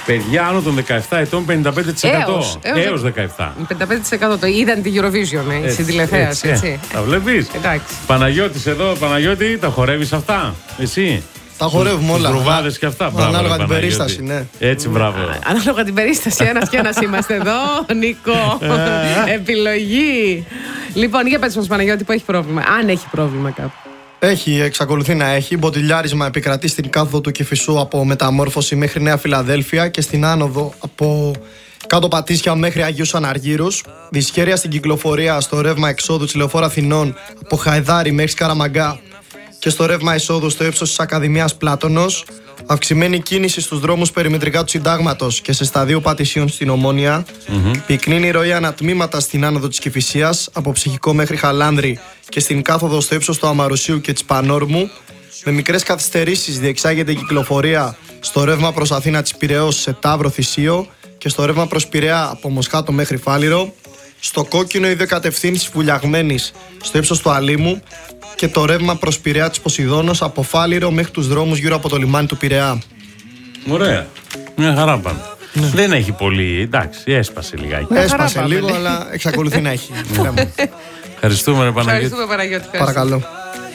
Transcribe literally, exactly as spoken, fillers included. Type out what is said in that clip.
Παιδιά άνω των δεκαεπτά ετών πενήντα πέντε τοις εκατό. Έως, έως, έως δεκαεπτά. πενήντα πέντε τοις εκατό το είδαν τη Eurovision, ε, στην τηλεθέαση. Έτσι, έτσι. Τα βλέπεις. Εντάξει. Παναγιώτης εδώ, Παναγιώτη, τα χορεύεις αυτά, εσύ. Τα χορεύουμε όλα. Βρουβάδες και αυτά. Μπράβο, ανάλογα ρε, την Παναγιώτη. περίσταση, ναι. Έτσι, μπράβο. Ανάλογα την περίσταση, ένας και ένας είμαστε εδώ, Νίκο. Επιλογή. Λοιπόν, για πες μας, Παναγιώτη, που έχει πρόβλημα. Αν έχει πρόβλημα κάπου. Έχει, εξακολουθεί να έχει. Μποτιλιάρισμα επικρατεί στην κάθοδο του Κηφισού από Μεταμόρφωση μέχρι Νέα Φιλαδέλφια και στην άνοδο από κάτω Πατήσια μέχρι Αγίους Αναργύρους. Δυσχέρεια στην κυκλοφορία στο ρεύμα εξόδου της Λεωφόρου Αθηνών από Χαϊδάρη μέχρι Σκαραμαγκά και στο ρεύμα εισόδου στο ύψος της Ακαδημίας Πλάτωνος. Αυξημένη κίνηση στους δρόμους περιμετρικά του Συντάγματος και σε σταδίο Πατησίων στην Ομόνια. Mm-hmm. Πυκνή ροή ανατμήματα στην άνοδο της Κηφισίας από Ψυχικό μέχρι Χαλάνδρη και στην κάθοδο στο ύψος του Αμαρουσίου και της Πανόρμου. Με μικρές καθυστερήσεις διεξάγεται η κυκλοφορία στο ρεύμα προς Αθήνα της Πειραιώς σε Ταύρο Θησίο και στο ρεύμα προς Πειραιά από Μοσχάτο μέχρι Φάληρο. Στο κόκκινο οι δύο κατευθύνσεις βουλιαγμένης στο ύψος του Αλήμου και το ρεύμα προς Πειραιά της Ποσειδώνος από Φάληρο μέχρι τους δρόμους γύρω από το λιμάνι του Πειραιά. Ωραία. Μια χαρά πάμε. Ναι. Δεν έχει πολύ, εντάξει, έσπασε λιγάκι. Έσπασε λίγο, αλλά εξακολουθεί να έχει. Ευχαριστούμε, ρε Παναγιώτη. Ευχαριστούμε, Παναγιώτη. Παρακαλώ.